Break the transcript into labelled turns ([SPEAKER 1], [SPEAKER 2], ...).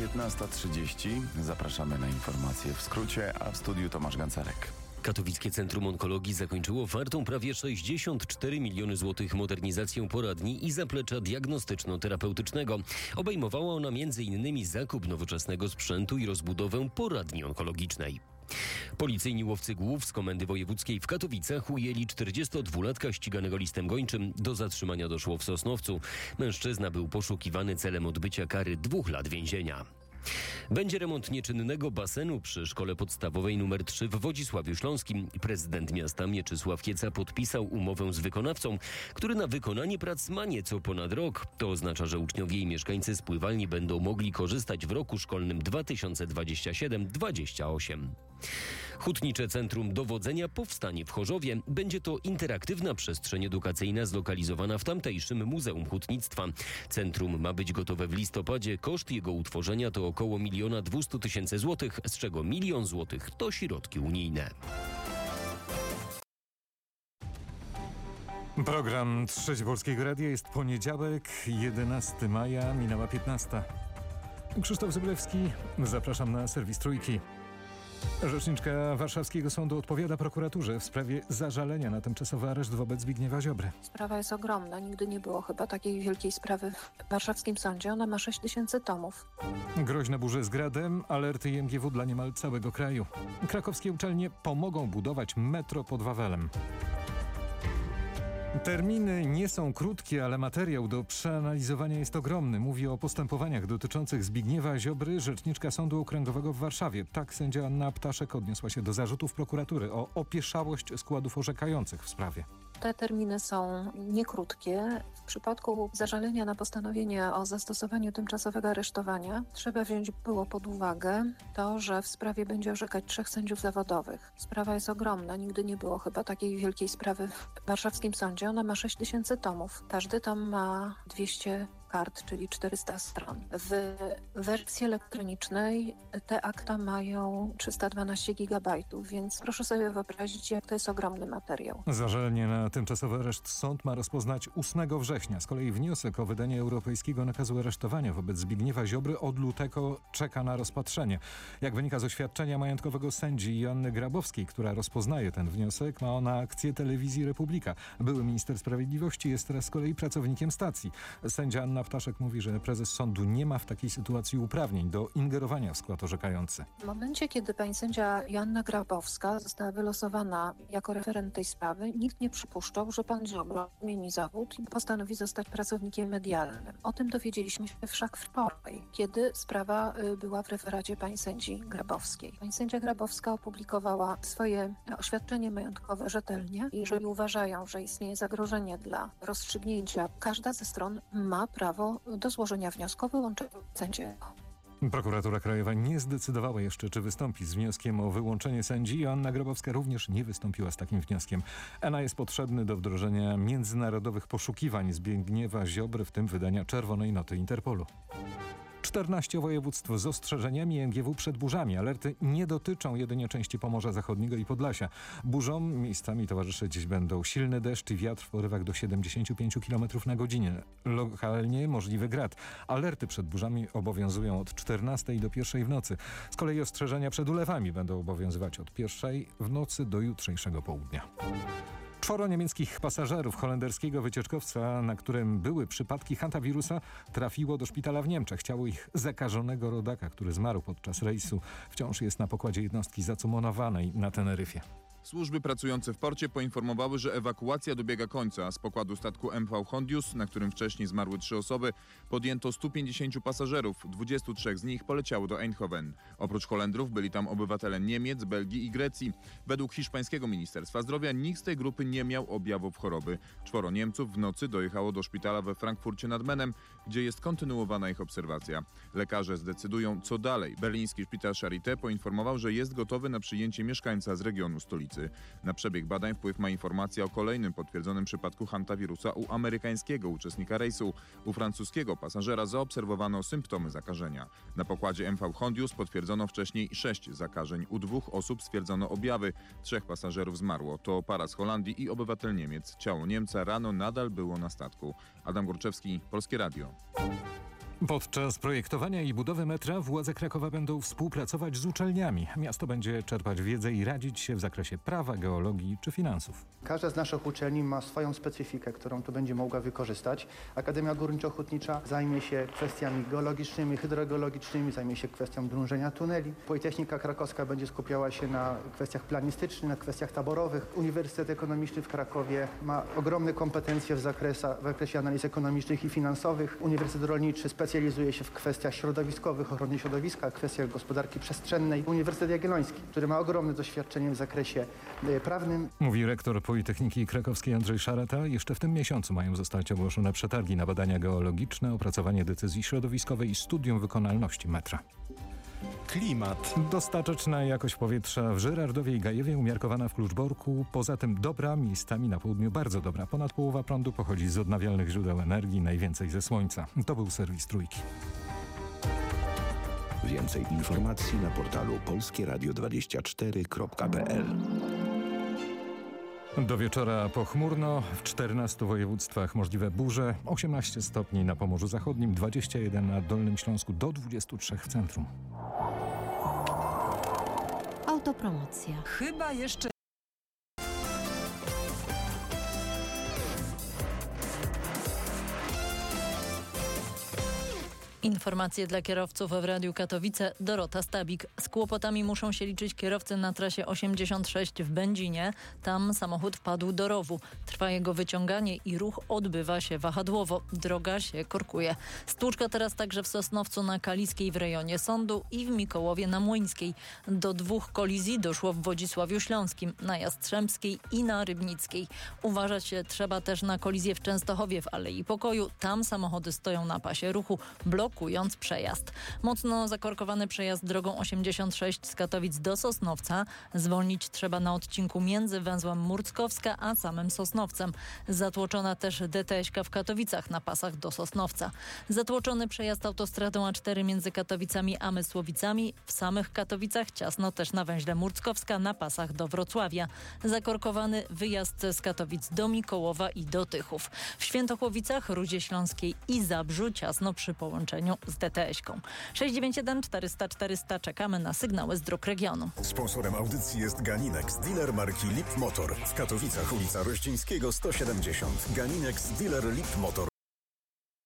[SPEAKER 1] 15:30. Zapraszamy na informacje w skrócie, a w studiu Tomasz Gancarek.
[SPEAKER 2] Katowickie Centrum Onkologii zakończyło wartą prawie 64 miliony złotych modernizację poradni i zaplecza diagnostyczno-terapeutycznego. Obejmowała ona m.in. zakup nowoczesnego sprzętu i rozbudowę poradni onkologicznej. Policyjni łowcy głów z Komendy Wojewódzkiej w Katowicach ujęli 42-latka ściganego listem gończym. Do zatrzymania doszło w Sosnowcu. Mężczyzna był poszukiwany celem odbycia kary 2 lat więzienia. Będzie remont nieczynnego basenu przy szkole podstawowej nr 3 w Wodzisławiu Śląskim. Prezydent miasta Mieczysław Kieca podpisał umowę z wykonawcą, który na wykonanie prac ma nieco ponad rok. To oznacza, że uczniowie i mieszkańcy z pływalni będą mogli korzystać w roku szkolnym 2027-28. Hutnicze Centrum Dowodzenia powstanie w Chorzowie. Będzie to interaktywna przestrzeń edukacyjna zlokalizowana w tamtejszym Muzeum Hutnictwa. Centrum ma być gotowe w listopadzie. Koszt jego utworzenia to około 1 200 000 złotych, z czego 1 000 000 złotych to środki unijne.
[SPEAKER 3] Program Trzeci Polskiego Radia, jest poniedziałek, 11 maja, minęła 15. Krzysztof Zyblewski, zapraszam na serwis Trójki. Rzeczniczka Warszawskiego Sądu odpowiada prokuraturze w sprawie zażalenia na tymczasowy areszt wobec Zbigniewa Ziobry.
[SPEAKER 4] Sprawa jest ogromna. Nigdy nie było chyba takiej wielkiej sprawy w warszawskim sądzie. Ona ma 6000 tomów.
[SPEAKER 3] Groźne burze z gradem, alerty IMGW dla niemal całego kraju. Krakowskie uczelnie pomogą budować metro pod Wawelem. Terminy nie są krótkie, ale materiał do przeanalizowania jest ogromny. Mówi o postępowaniach dotyczących Zbigniewa Ziobry rzeczniczka Sądu Okręgowego w Warszawie. Tak sędzia Anna Ptaszek odniosła się do zarzutów prokuratury o opieszałość składów orzekających w sprawie.
[SPEAKER 4] Te terminy są niekrótkie. W przypadku zażalenia na postanowienie o zastosowaniu tymczasowego aresztowania trzeba wziąć było pod uwagę to, że w sprawie będzie orzekać 3 sędziów zawodowych. Sprawa jest ogromna. Nigdy nie było chyba takiej wielkiej sprawy w warszawskim sądzie. Ona ma 6000 tomów. Każdy tom ma 200 kart, czyli 400 stron. W wersji elektronicznej te akta mają 312 gigabajtów, więc proszę sobie wyobrazić, jak to jest ogromny materiał.
[SPEAKER 3] Zażalenie na tymczasowy areszt sąd ma rozpoznać 8 września. Z kolei wniosek o wydanie europejskiego nakazu aresztowania wobec Zbigniewa Ziobry od lutego czeka na rozpatrzenie. Jak wynika z oświadczenia majątkowego sędzi Joanny Grabowskiej, która rozpoznaje ten wniosek, ma ona akcję Telewizji Republika. Były minister sprawiedliwości jest teraz z kolei pracownikiem stacji. Sędzia Anna Ptaszek mówi, że prezes sądu nie ma w takiej sytuacji uprawnień do ingerowania w skład orzekający.
[SPEAKER 4] W momencie, kiedy pani sędzia Joanna Grabowska została wylosowana jako referent tej sprawy, nikt nie przypuszczał, że pan Ziobro zmieni zawód i postanowi zostać pracownikiem medialnym. O tym dowiedzieliśmy się wszak wczoraj, kiedy sprawa była w referacie pani sędzi Grabowskiej. Pani sędzia Grabowska opublikowała swoje oświadczenie majątkowe rzetelnie. Jeżeli uważają, że istnieje zagrożenie dla rozstrzygnięcia, każda ze stron ma prawo do złożenia wniosku o wyłączenie sędziego.
[SPEAKER 3] Prokuratura Krajowa nie zdecydowała jeszcze, czy wystąpi z wnioskiem o wyłączenie sędzi. Joanna Grabowska również nie wystąpiła z takim wnioskiem. ENA jest potrzebny do wdrożenia międzynarodowych poszukiwań Zbigniewa Ziobry, w tym wydania czerwonej noty Interpolu. 14 województw z ostrzeżeniami MGW przed burzami. Alerty nie dotyczą jedynie części Pomorza Zachodniego i Podlasia. Burzom miejscami towarzyszyć dziś będą silny deszcz i wiatr w porywach do 75 km na godzinę. Lokalnie możliwy grad. Alerty przed burzami obowiązują od 14 do 1 w nocy. Z kolei ostrzeżenia przed ulewami będą obowiązywać od 1 w nocy do jutrzejszego południa. 4 niemieckich pasażerów holenderskiego wycieczkowca, na którym były przypadki hantawirusa, trafiło do szpitala w Niemczech. Ciało ich zakażonego rodaka, który zmarł podczas rejsu, wciąż jest na pokładzie jednostki zacumonowanej na Teneryfie.
[SPEAKER 5] Służby pracujące w porcie poinformowały, że ewakuacja dobiega końca. Z pokładu statku MV Hondius, na którym wcześniej zmarły 3 osoby, podjęto 150 pasażerów. 23 z nich poleciało do Eindhoven. Oprócz Holendrów byli tam obywatele Niemiec, Belgii i Grecji. Według hiszpańskiego Ministerstwa Zdrowia nikt z tej grupy nie miał objawów choroby. 4 Niemców w nocy dojechało do szpitala we Frankfurcie nad Menem, gdzie jest kontynuowana ich obserwacja. Lekarze zdecydują, co dalej. Berliński szpital Charité poinformował, że jest gotowy na przyjęcie mieszkańca z regionu stolicy. Na przebieg badań wpływ ma informacja o kolejnym potwierdzonym przypadku hantawirusa u amerykańskiego uczestnika rejsu. U francuskiego pasażera zaobserwowano symptomy zakażenia. Na pokładzie MV Hondius potwierdzono wcześniej 6 zakażeń. U 2 osób stwierdzono objawy. 3 pasażerów zmarło. To para z Holandii i obywatel Niemiec. Ciało Niemca rano nadal było na statku. Adam Górczewski, Polskie Radio.
[SPEAKER 3] Podczas projektowania i budowy metra władze Krakowa będą współpracować z uczelniami. Miasto będzie czerpać wiedzę i radzić się w zakresie prawa, geologii czy finansów.
[SPEAKER 6] Każda z naszych uczelni ma swoją specyfikę, którą tu będzie mogła wykorzystać. Akademia Górniczo-Hutnicza zajmie się kwestiami geologicznymi, hydrogeologicznymi, zajmie się kwestią drążenia tuneli. Politechnika Krakowska będzie skupiała się na kwestiach planistycznych, na kwestiach taborowych. Uniwersytet Ekonomiczny w Krakowie ma ogromne kompetencje w zakresie analiz ekonomicznych i finansowych. Uniwersytet Rolniczy specjalizuje się w kwestiach środowiskowych, ochrony środowiska, kwestiach gospodarki przestrzennej. Uniwersytet Jagielloński, który ma ogromne doświadczenie w zakresie prawnym.
[SPEAKER 3] Mówi rektor Politechniki Krakowskiej Andrzej Szarata. Jeszcze w tym miesiącu mają zostać ogłoszone przetargi na badania geologiczne, opracowanie decyzji środowiskowej i studium wykonalności metra.
[SPEAKER 7] Klimat.
[SPEAKER 3] Dostateczna jakość powietrza w Żyrardowie i Gajewie, umiarkowana w Kluczborku. Poza tym dobra, miejscami na południu bardzo dobra. Ponad połowa prądu pochodzi z odnawialnych źródeł energii, najwięcej ze słońca. To był serwis Trójki.
[SPEAKER 7] Więcej informacji na portalu polskieradio24.pl.
[SPEAKER 3] Do wieczora pochmurno, w 14 województwach możliwe burze, 18 stopni na Pomorzu Zachodnim, 21 na Dolnym Śląsku, do 23 w centrum.
[SPEAKER 8] Autopromocja.
[SPEAKER 9] Chyba jeszcze...
[SPEAKER 10] Informacje dla kierowców w Radiu Katowice. Dorota Stabik. Z kłopotami muszą się liczyć kierowcy na trasie 86 w Będzinie. Tam samochód wpadł do rowu. Trwa jego wyciąganie i ruch odbywa się wahadłowo. Droga się korkuje. Stłuczka teraz także w Sosnowcu na Kaliskiej w rejonie Sądu i w Mikołowie na Młyńskiej. Do 2 kolizji doszło w Wodzisławiu Śląskim, na Jastrzębskiej i na Rybnickiej. Uważać się trzeba też na kolizję w Częstochowie w Alei Pokoju. Tam samochody stoją na pasie ruchu, blokując przejazd. Mocno zakorkowany przejazd drogą 86 z Katowic do Sosnowca. Zwolnić trzeba na odcinku między węzłem Murckowska a samym Sosnowcem. Zatłoczona też DTŚ-ka w Katowicach na pasach do Sosnowca. Zatłoczony przejazd autostradą A4 między Katowicami a Mysłowicami. W samych Katowicach ciasno też na węźle Murckowska na pasach do Wrocławia. Zakorkowany wyjazd z Katowic do Mikołowa i do Tychów. W Świętochłowicach, Rudzie Śląskiej i Zabrzu ciasno przy połączeniu z DTŚ-ką. 691 400 400 czekamy na sygnały z dróg regionu.
[SPEAKER 11] Sponsorem audycji jest Ganinex, dealer marki Lip Motor. W Katowicach ulica Rościńskiego 170. Ganinex, dealer Lip Motor.